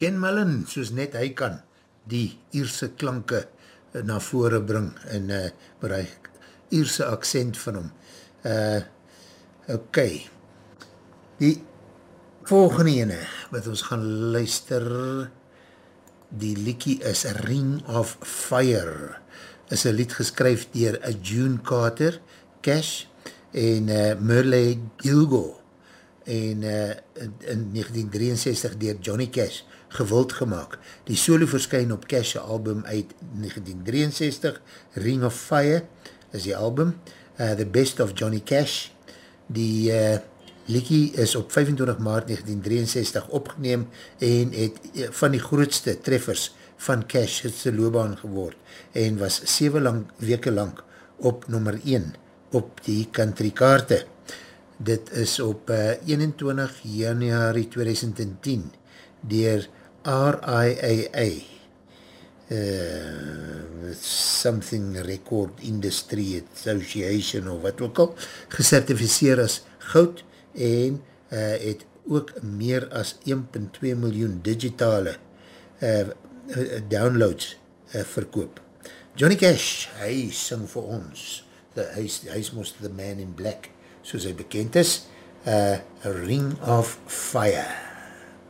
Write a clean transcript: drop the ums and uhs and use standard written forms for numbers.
Ken Mullen, soos net hy kan, die Ierse klanke na vore bring, en met hy Ierse accent van hom. Ok, die volgende ene, wat ons gaan luister, die liedjie is Ring of Fire, is een lied geskryf dier June Carter, Cash, en Merle Gilgo, en in 1963 dier Johnny Cash gewild gemaakt. Die solo verskyn op Cash album uit 1963, Ring of Fire is die album, The Best of Johnny Cash. Die liedjie is op 25 maart 1963 opgeneem en het van die grootste treffers van Cash het sy loopbaan geword en was 7 weke lang op nummer 1 op die country kaarte. Dit is op 21 januari 2010 dier RIAA, Something Record Industry Association of wat ook al, gecertificeer as goud en het ook meer as 1,2 miljoen digitale downloads verkoop. Johnny Cash, hy sing vir ons, hy is mos the man in black, soos hy bekend is, A Ring of Fire.